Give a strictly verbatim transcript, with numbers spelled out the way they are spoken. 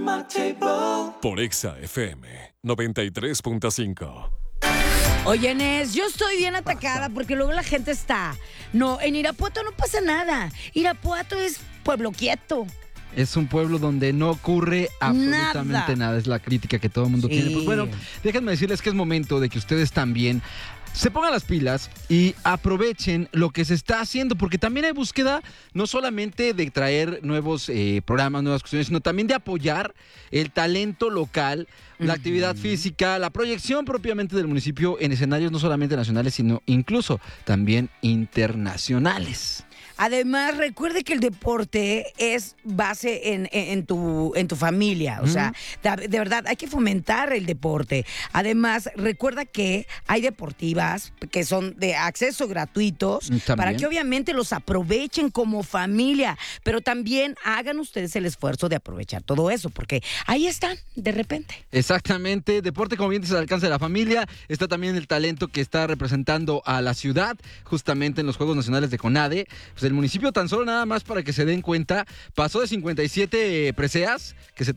Por Exa F M noventa y tres punto cinco. Oye, Nes, yo estoy bien atacada porque luego la gente está. No, en Irapuato no pasa nada. Irapuato es pueblo quieto. Es un pueblo donde no ocurre absolutamente Nada. nada. Es la crítica que todo el mundo Sí. tiene. Pues bueno, déjenme decirles que es momento de que ustedes también se pongan las pilas y aprovechen lo que se está haciendo, porque también hay búsqueda no solamente de traer nuevos eh, programas, nuevas cuestiones, sino también de apoyar el talento local, la actividad física, la proyección propiamente del municipio en escenarios no solamente nacionales, sino incluso también internacionales. Además, recuerde que el deporte es base en, en, en tu, en tu familia. O sea, de, de verdad, hay que fomentar el deporte. Además, recuerda que hay deportivas que son de acceso gratuitos También. para que obviamente los aprovechen como familia. Pero también hagan ustedes el esfuerzo de aprovechar todo eso, porque ahí están, de repente. Exactamente, deporte como bien dice al alcance de la familia. Está también el talento que está representando a la ciudad, justamente en los Juegos Nacionales de CONADE. Pues el municipio, tan solo nada más para que se den cuenta, pasó de cincuenta y siete preseas que se